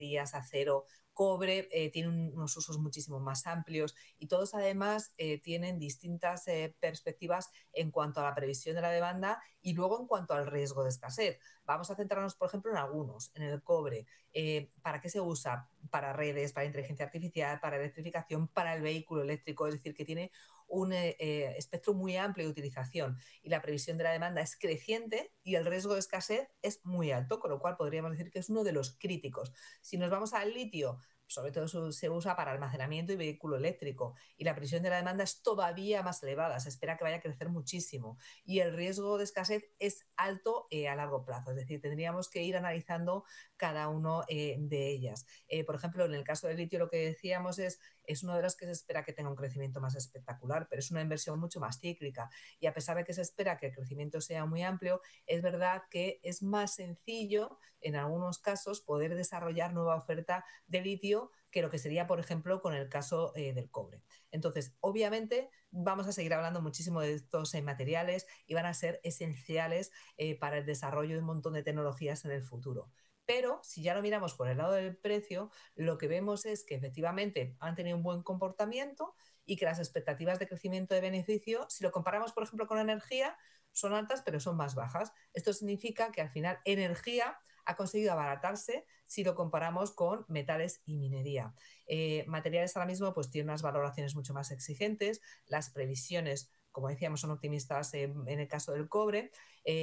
acero, cobre, tienen unos usos muchísimo más amplios y todos además tienen distintas perspectivas en cuanto a la previsión de la demanda y luego en cuanto al riesgo de escasez. Vamos a centrarnos, por ejemplo, en algunos, en el cobre. ¿Para qué se usa? Para redes, para inteligencia artificial, para electrificación, para el vehículo eléctrico, es decir, que tiene un espectro muy amplio de utilización y la previsión de la demanda es creciente y el riesgo de escasez es muy alto, con lo cual podríamos decir que es uno de los críticos. Si nos vamos al litio, sobre todo se usa para almacenamiento y vehículo eléctrico y la previsión de la demanda es todavía más elevada, se espera que vaya a crecer muchísimo y el riesgo de escasez es alto a largo plazo, es decir, tendríamos que ir analizando cada uno de ellas. Por ejemplo, en el caso del litio lo que decíamos es uno de los que se espera que tenga un crecimiento más espectacular, pero es una inversión mucho más cíclica y a pesar de que se espera que el crecimiento sea muy amplio, es verdad que es más sencillo en algunos casos poder desarrollar nueva oferta de litio que lo que sería, por ejemplo, con el caso del cobre. Entonces, obviamente, vamos a seguir hablando muchísimo de estos materiales y van a ser esenciales para el desarrollo de un montón de tecnologías en el futuro. Pero si ya lo miramos por el lado del precio, lo que vemos es que efectivamente han tenido un buen comportamiento y que las expectativas de crecimiento de beneficio, si lo comparamos, por ejemplo, con energía, son altas, pero son más bajas. Esto significa que al final energía ha conseguido abaratarse si lo comparamos con metales y minería. Materiales ahora mismo pues tienen unas valoraciones mucho más exigentes, las previsiones, como decíamos, son optimistas en el caso del cobre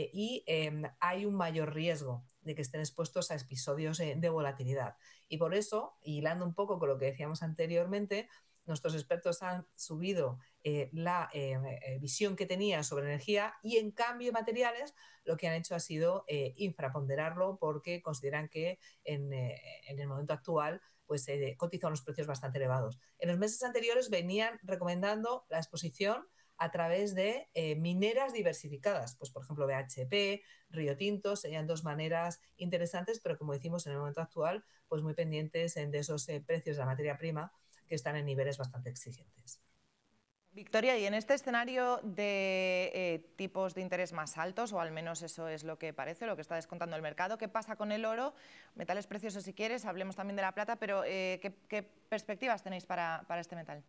y hay un mayor riesgo de que estén expuestos a episodios de volatilidad. Y por eso, hilando un poco con lo que decíamos anteriormente, nuestros expertos han subido la visión que tenían sobre energía y en cambio materiales lo que han hecho ha sido infraponderarlo porque consideran que en el momento actual pues cotizan unos precios bastante elevados. En los meses anteriores venían recomendando la exposición a través de mineras diversificadas, pues por ejemplo BHP, Río Tinto, serían dos maneras interesantes, pero como decimos en el momento actual, pues muy pendientes de esos precios de la materia prima que están en niveles bastante exigentes. Victoria, y en este escenario de tipos de interés más altos, o al menos eso es lo que parece, lo que está descontando el mercado, ¿qué pasa con el oro? Metales preciosos si quieres, hablemos también de la plata, pero ¿qué perspectivas tenéis para este metal?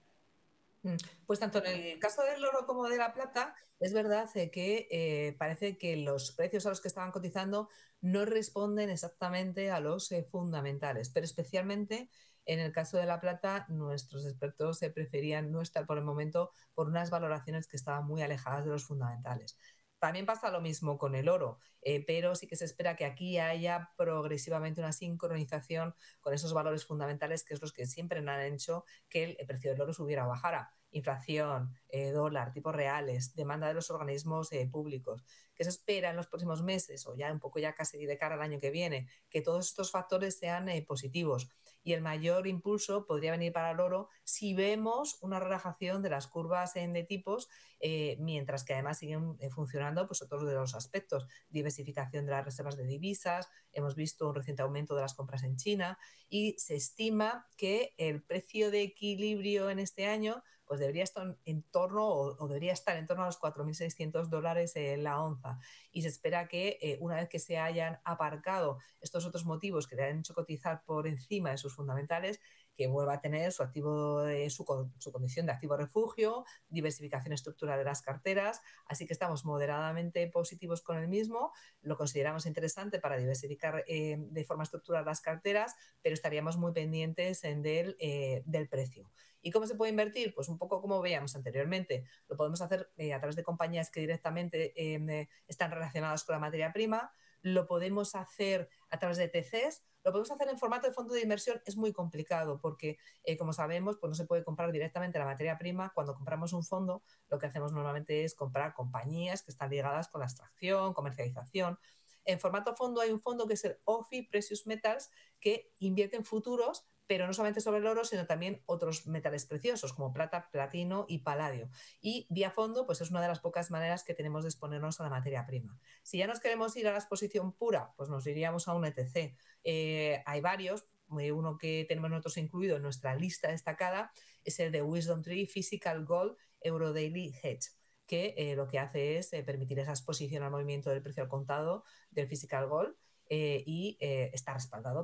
Pues tanto en el caso del oro como de la plata, es verdad que parece que los precios a los que estaban cotizando no responden exactamente a los fundamentales, pero especialmente en el caso de la plata, nuestros expertos preferían no estar por el momento por unas valoraciones que estaban muy alejadas de los fundamentales. También pasa lo mismo con el oro, pero sí que se espera que aquí haya progresivamente una sincronización con esos valores fundamentales que es los que siempre han hecho que el precio del oro subiera o bajara. Inflación, dólar, tipos reales, demanda de los organismos públicos. ¿Qué se espera en los próximos meses o ya un poco ya casi de cara al año que viene? Que todos estos factores sean positivos. Y el mayor impulso podría venir para el oro si vemos una relajación de las curvas de tipos, mientras que además siguen funcionando pues, otros de los aspectos. Diversificación de las reservas de divisas, hemos visto un reciente aumento de las compras en China y se estima que el precio de equilibrio en este año pues debería estar en torno o debería estar en torno a los $4.600 la onza y se espera que una vez que se hayan aparcado estos otros motivos que le han hecho cotizar por encima de sus fundamentales, que vuelva a tener su activo, su condición de activo refugio, diversificación estructural de las carteras, así que estamos moderadamente positivos con el mismo, lo consideramos interesante para diversificar de forma estructural las carteras, pero estaríamos muy pendientes del precio. ¿Y cómo se puede invertir? Pues un poco como veíamos anteriormente, lo podemos hacer a través de compañías que directamente están relacionadas con la materia prima, lo podemos hacer a través de ETCs, lo podemos hacer en formato de fondo de inversión, es muy complicado porque, como sabemos, pues no se puede comprar directamente la materia prima. Cuando compramos un fondo, lo que hacemos normalmente es comprar compañías que están ligadas con la extracción, comercialización. En formato fondo hay un fondo que es el OFI Precious Metals que invierte en futuros, pero no solamente sobre el oro, sino también otros metales preciosos como plata, platino y paladio. Y vía fondo, pues es una de las pocas maneras que tenemos de exponernos a la materia prima. Si ya nos queremos ir a la exposición pura, pues nos iríamos a un ETC. Hay varios, uno que tenemos nosotros incluido en nuestra lista destacada es el de Wisdom Tree Physical Gold Euro Daily Hedge, que lo que hace es permitir esa exposición al movimiento del precio al contado del Physical Gold y está respaldado